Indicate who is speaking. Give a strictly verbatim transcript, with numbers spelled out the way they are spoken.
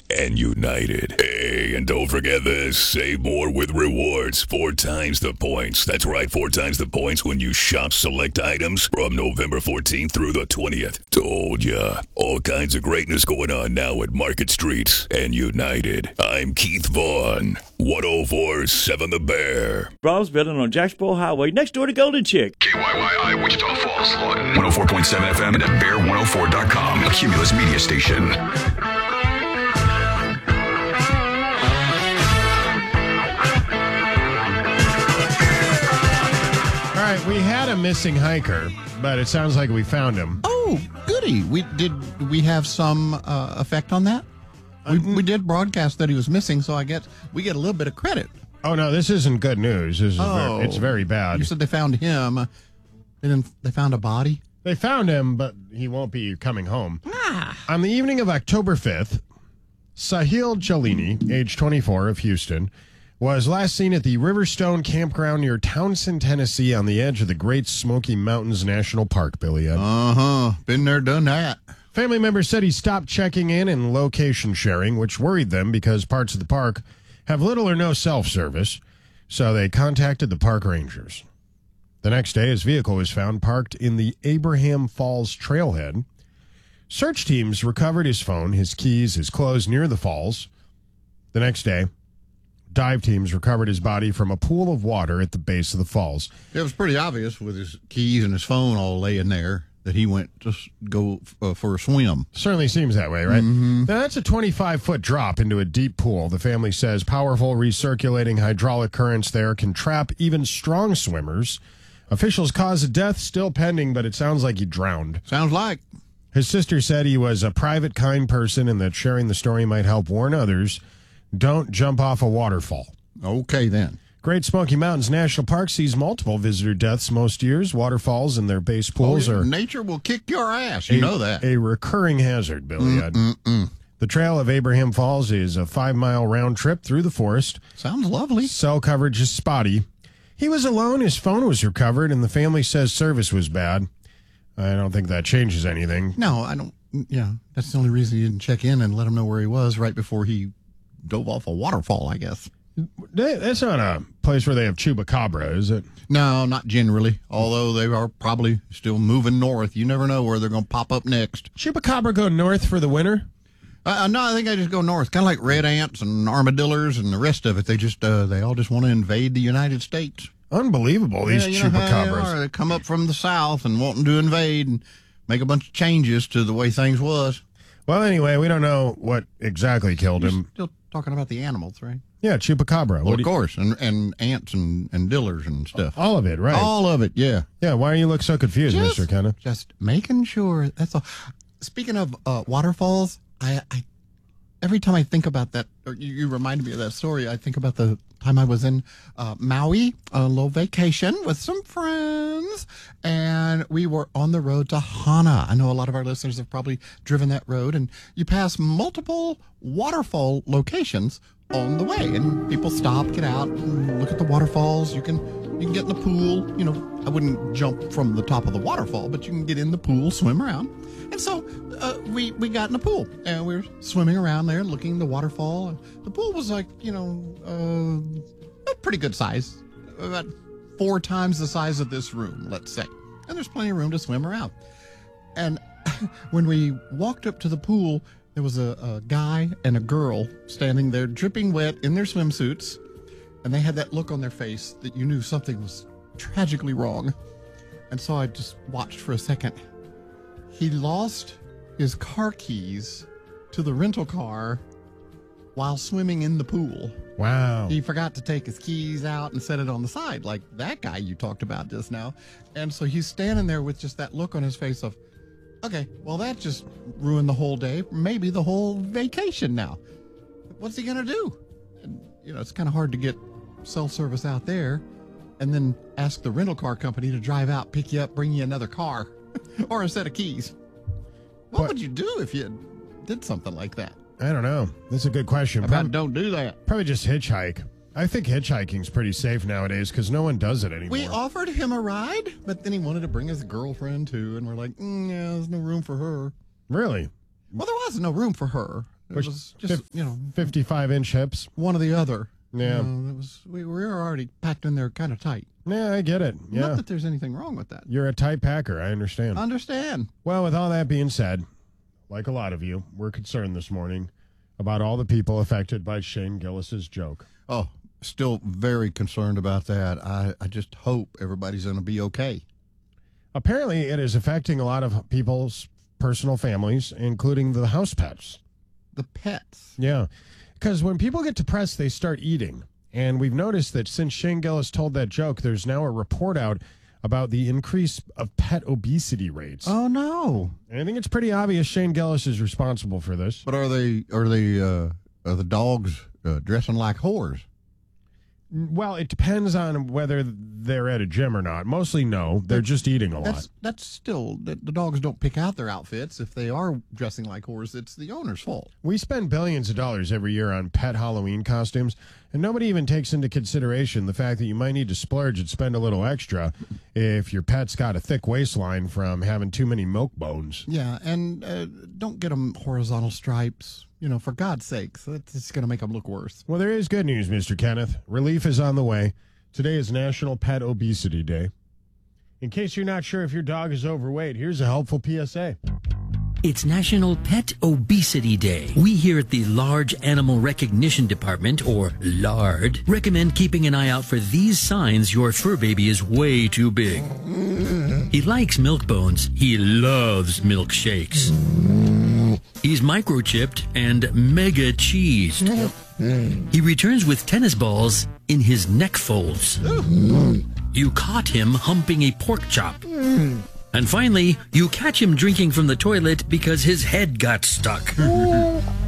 Speaker 1: and united. Hey, and don't forget this. Save more with rewards. Four times the points. That's right, four times the points when you shop select items from November fourteenth through the twentieth. Told ya. All kinds of greatness going on now at Market Streets and United. I'm Keith Vaughn. one oh four point seven The Bear.
Speaker 2: Browns building on Jacksboro Highway next door to Golden Chick.
Speaker 3: K Y Y I, Wichita Falls, Lawton. one oh four point seven F M and at bear one oh four dot com. A Cumulus media station.
Speaker 4: All right, we had a missing hiker, but it sounds like we found him.
Speaker 5: Oh, goody. We did we have some uh, effect on that? We,
Speaker 4: Um,
Speaker 5: we did broadcast that he was missing, so I guess we get a little bit of credit.
Speaker 4: Oh, no, this isn't good news. This is
Speaker 5: Oh.
Speaker 4: very, it's very bad.
Speaker 5: You said they found him. They didn't. They found a body.
Speaker 4: They found him, but he won't be coming home.
Speaker 5: Ah.
Speaker 4: On the evening of October fifth, Sahil Chalini, age twenty-four, of Houston, was last seen at the Riverstone Campground near Townsend, Tennessee, on the edge of the Great Smoky Mountains National Park, Billy.
Speaker 5: Uh huh. Been there, done that.
Speaker 4: Family members said he stopped checking in and location sharing, which worried them because parts of the park have little or no self-service, so they contacted the park rangers. The next day, his vehicle was found parked in the Abraham Falls trailhead. Search teams recovered his phone, his keys, his clothes near the falls. The next day, dive teams recovered his body from a pool of water at the base of the falls.
Speaker 5: It was pretty obvious with his keys and his phone all laying there that he went to s- go uh, for a swim.
Speaker 4: Certainly seems that way, right?
Speaker 5: Mm-hmm.
Speaker 4: Now, that's a twenty-five foot drop into a deep pool. The family says powerful recirculating hydraulic currents there can trap even strong swimmers. Officials' cause of death still pending, but it sounds like he drowned.
Speaker 5: Sounds like.
Speaker 4: His sister said he was a private, kind person and that sharing the story might help warn others. Don't jump off a waterfall.
Speaker 5: Okay, then.
Speaker 4: Great Smoky Mountains National Park sees multiple visitor deaths most years. Waterfalls and their base pools
Speaker 5: Oh,
Speaker 4: are
Speaker 5: nature will kick your ass. You
Speaker 4: a,
Speaker 5: know that.
Speaker 4: a recurring hazard, Billy.
Speaker 5: Mm-mm-mm.
Speaker 4: The trail of Abraham Falls is a five-mile round trip through the forest.
Speaker 5: Sounds lovely.
Speaker 4: Cell coverage is spotty. He was alone. His phone was recovered, and the family says service was bad. I don't think that changes anything.
Speaker 5: No, I don't. Yeah, that's the only reason you didn't check in and let him know where he was right before he dove off a waterfall, I guess.
Speaker 4: That- That's not a place where they have chupacabra, is it?
Speaker 5: No, not generally, although they are probably still moving north. You never know where they're going to pop up next.
Speaker 4: Chupacabra go north for the winter?
Speaker 5: Uh, no, I think I just go north, kind of like red ants and armadillos and the rest of it. They just, uh, they all just want to invade the United States.
Speaker 4: Unbelievable, these
Speaker 5: Yeah, you know how they
Speaker 4: chupacabras.
Speaker 5: are. They come up from the south and wanting to invade and make a bunch of changes to the way things was.
Speaker 4: Well, anyway, we don't know what exactly killed
Speaker 5: You're
Speaker 4: him.
Speaker 5: still talking about the animals, right?
Speaker 4: Yeah, chupacabra.
Speaker 5: Well,
Speaker 4: What
Speaker 5: of
Speaker 4: do you-
Speaker 5: course, and and ants and, and dillers and stuff.
Speaker 4: all of it, right?
Speaker 5: All of it, yeah.
Speaker 4: Yeah, why do you look so confused,
Speaker 5: Just-
Speaker 4: Mister Kenna?
Speaker 5: Just making sure. That's all. Speaking of uh, waterfalls, I, I every time I think about that, or you, you reminded me of that story. I think about the time I was in uh, Maui on a little vacation with some friends, and we were on the road to Hana. I know a lot of our listeners have probably driven that road, and you pass multiple waterfall locations on the way, and people stop, get out, and look at the waterfalls. You can you can get in the pool. You know, I wouldn't jump from the top of the waterfall, but you can get in the pool, swim around. And so uh, we we got in the pool, and we were swimming around there, looking at the waterfall. And the pool was like, you know, uh, a pretty good size, about four times the size of this room, let's say. And there's plenty of room to swim around. And when we walked up to the pool, there was a, a guy and a girl standing there, dripping wet in their swimsuits, and they had that look on their face that you knew something was tragically wrong. And so I just watched for a second. He lost his car keys to the rental car while swimming in the pool.
Speaker 4: Wow.
Speaker 5: He forgot to take his keys out and set it on the side, like that guy you talked about just now. And so he's standing there with just that look on his face of, okay, well, that just ruined the whole day, maybe the whole vacation now. What's he going to do? And, you know, it's kind of hard to get self-service out there and then ask the rental car company to drive out, pick you up, bring you another car or a set of keys. What,
Speaker 4: What-
Speaker 5: would you do if you did something like that?
Speaker 4: I don't know. That's a good question.
Speaker 5: About
Speaker 4: Probably,
Speaker 5: don't do that.
Speaker 4: probably just hitchhike. I think hitchhiking's pretty safe nowadays because no one does it anymore.
Speaker 5: We offered him a ride, but then he wanted to bring his girlfriend too, and we're like, mm, yeah, there's no room for her.
Speaker 4: Really?
Speaker 5: Well, there was no room for her. It
Speaker 4: Which-
Speaker 5: was just,
Speaker 4: fif-
Speaker 5: you know,
Speaker 4: fifty-five inch hips.
Speaker 5: one or the other.
Speaker 4: Yeah.
Speaker 5: You know, it was, we, we were already packed in there kind of tight.
Speaker 4: Yeah, I get it. Yeah.
Speaker 5: Not that there's anything wrong with that.
Speaker 4: You're a tight packer. I understand.
Speaker 5: Understand.
Speaker 4: Well, with all that being said, like a lot of you, we're concerned this morning about all the people affected by Shane Gillis's joke.
Speaker 5: Oh, still very concerned about that. I, I just hope everybody's going to be okay.
Speaker 4: Apparently, it is affecting a lot of people's personal families, including the house pets.
Speaker 5: The pets.
Speaker 4: Yeah, because when people get depressed, they start eating. And we've noticed that since Shane Gillis told that joke, there's now a report out about the increase of pet obesity rates.
Speaker 5: Oh, no.
Speaker 4: And I think it's pretty obvious Shane Gillis is responsible for this.
Speaker 5: But are they, are they, uh, are the dogs uh, dressing like whores?
Speaker 4: Well, it depends on whether they're at a gym or not. Mostly no. They're just eating a lot.
Speaker 5: That's that's still the, the dogs don't pick out their outfits. If they are dressing like whores, it's the owner's fault.
Speaker 4: We spend billions of dollars every year on pet Halloween costumes, and nobody even takes into consideration the fact that you might need to splurge and spend a little extra if your pet's got a thick waistline from having too many milk bones.
Speaker 5: Yeah, and uh, don't get them horizontal stripes. You know, for God's sakes, that's just going to make them look worse.
Speaker 4: Well, there is good news, Mister Kenneth. Relief is on the way. Today is National Pet Obesity Day. In case you're not sure if your dog is overweight, here's a helpful P S A.
Speaker 6: It's National Pet Obesity Day. We here at the Large Animal Recognition Department, or LARD, recommend keeping an eye out for these signs your fur baby is way too big. He likes milk bones. He loves milkshakes. He's microchipped and mega cheesed. He returns with tennis balls in his neck folds. You caught him humping a pork chop. And finally, you catch him drinking from the toilet because his head got stuck.